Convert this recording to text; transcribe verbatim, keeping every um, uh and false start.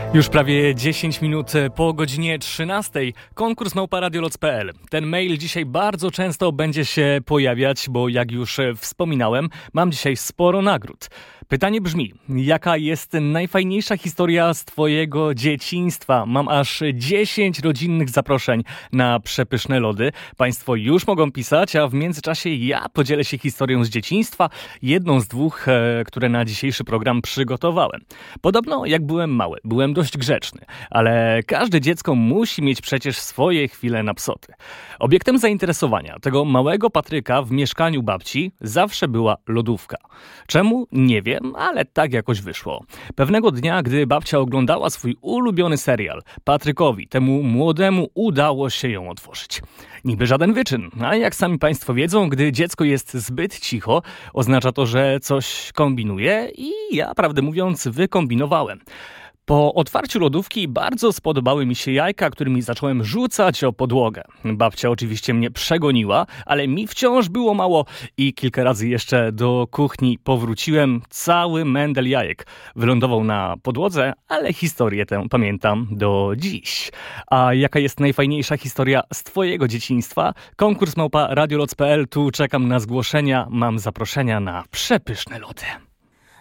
Już prawie dziesięć minut po godzinie trzynastej. Konkurs małpa radioloc kropka p l. Ten mail dzisiaj bardzo często będzie się pojawiać, bo jak już wspominałem, mam dzisiaj sporo nagród. Pytanie brzmi, jaka jest najfajniejsza historia z twojego dzieciństwa? Mam aż dziesięć rodzinnych zaproszeń na przepyszne lody. Państwo już mogą pisać, a w międzyczasie ja podzielę się historią z dzieciństwa, jedną z dwóch, e, które na dzisiejszy program przygotowałem. Podobno jak byłem mały, byłem dość grzeczny, ale każde dziecko musi mieć przecież swoje chwile na psoty. Obiektem zainteresowania tego małego Patryka w mieszkaniu babci zawsze była lodówka. Czemu? Nie wiem, ale tak jakoś wyszło. Pewnego dnia, gdy babcia oglądała swój ulubiony serial, Patrykowi, temu młodemu, udało się ją otworzyć. Niby żaden wyczyn, a jak sami państwo wiedzą, gdy dziecko jest zbyt cicho, oznacza to, że coś kombinuje i ja, prawdę mówiąc, wykombinowałem. Po otwarciu lodówki bardzo spodobały mi się jajka, którymi zacząłem rzucać o podłogę. Babcia oczywiście mnie przegoniła, ale mi wciąż było mało i kilka razy jeszcze do kuchni powróciłem. Cały mendel jajek wylądował na podłodze, ale historię tę pamiętam do dziś. A jaka jest najfajniejsza historia z twojego dzieciństwa? Konkurs małpa radioloc kropka p l. Tu czekam na zgłoszenia. Mam zaproszenia na przepyszne lody.